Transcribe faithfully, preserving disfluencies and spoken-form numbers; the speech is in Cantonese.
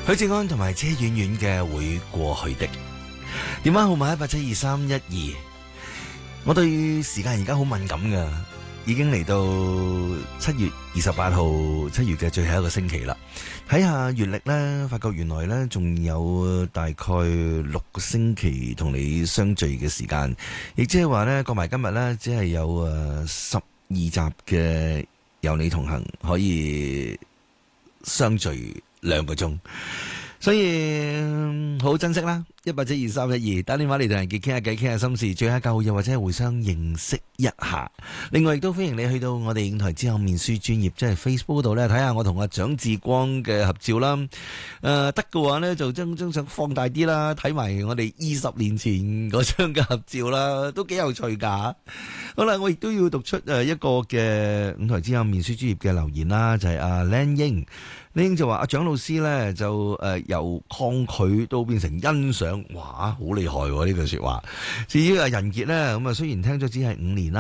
許志安同埋車婉婉嘅會過去的。電話號碼一八七二三一二。我對時間而家好敏感噶，已經嚟到七月二十八號，七月嘅最後一個星期啦。睇下月曆呢，發覺原來呢仲有大概六個星期同你相聚嘅時間，亦即係話呢，過埋今日呢，只係有誒十二集嘅有你同行可以相聚兩個鐘，所以好珍惜啦。一八七二三一二，打電話嚟同人哋傾下偈，傾下心事，聚下舊，又或者係互相認識一下。另外亦都歡迎你去到我哋影台之後面書專頁，即係 Facebook 度咧睇下我同阿蔣志光嘅合照啦。誒、呃，得嘅話呢，就將張相放大啲啦，睇埋我哋二十年前嗰張嘅合照啦，都幾有趣噶。好啦，我亦都要讀出誒一個嘅影台之後面書專頁嘅留言啦，就係阿靚英。英就話阿蔣老師呢，就誒、呃、由抗拒到變成欣賞，哇，好厲害喎呢句說話。至於阿仁傑呢，咁啊雖然聽咗只係五年啦。